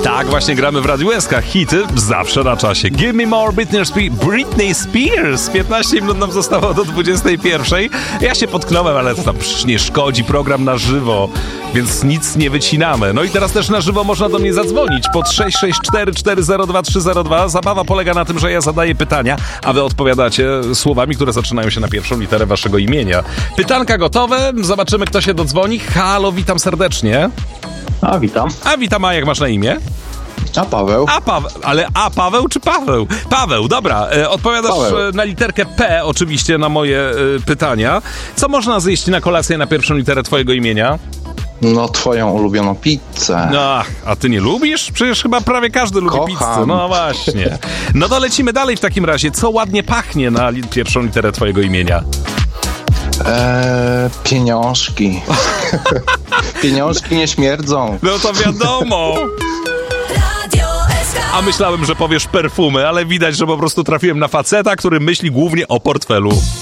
Tak, właśnie gramy w Radiu SK. Hity zawsze na czasie. Give me more Britney Spears. 15 minut nam zostało do 21. Ja się potknąłem, ale to tam przecież nie szkodzi. Program na żywo, więc nic nie wycinamy. No i teraz też na żywo można do mnie zadzwonić pod 664 402 302. Zabawa polega na tym, że ja zadaję pytania, a wy odpowiadacie słowami, które zaczynają się na pierwszą literę waszego imienia. Pytanka gotowe. Zobaczymy, kto się dodzwoni. Halo, witam serdecznie. Witam. A jak masz na imię? Paweł. Paweł czy Paweł? Paweł, dobra. Odpowiadasz Paweł. Na literkę P oczywiście na moje pytania. Co można zjeść na kolację na pierwszą literę twojego imienia? No, twoją ulubioną pizzę. No, a ty nie lubisz? Przecież chyba prawie każdy lubi pizzę. No właśnie. No to lecimy dalej w takim razie. Co ładnie pachnie na pierwszą literę twojego imienia? Pieniążki. Pieniążki nie śmierdzą. No to wiadomo. A myślałem, że powiesz perfumy, ale widać, że po prostu trafiłem na faceta, który myśli głównie o portfelu.